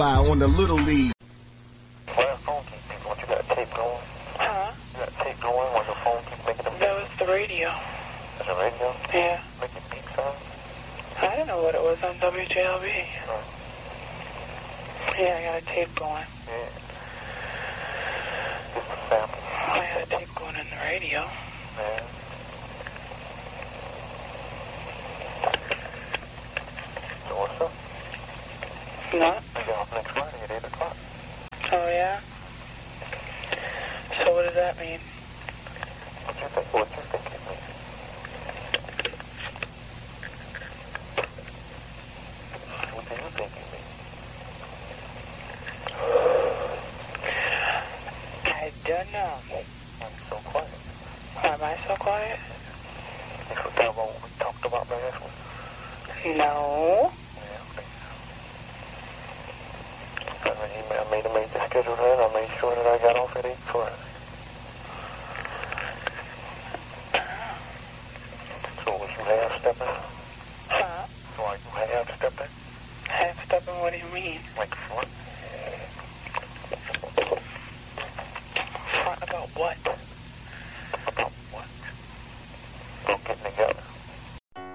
On the Little League. Why the phone keep beeping? What, you got a tape going? Huh? You got a tape going while your phone keeps making them beep? No, it's the radio. Is it radio? Yeah. Making beep sounds? I didn't know what it was on WJLB. Oh. Yeah, I got a tape going. Yeah. Just a sample. I had a tape going in the radio. Yeah. So what's up? What? I get off next Friday at 8 o'clock. Oh, yeah? So what does that mean? What you think? What you think it means? What do you think it means? I don't know. Why you so quiet? Am I so quiet? You forgot about what we talked about last week? No. Yeah, okay. Got an email, made the schedule then. I made sure that I got off at 8 Friday. So was you half-stepping? Huh? So are you half-stepping? Half-stepping, what do you mean? Like front? Front about what?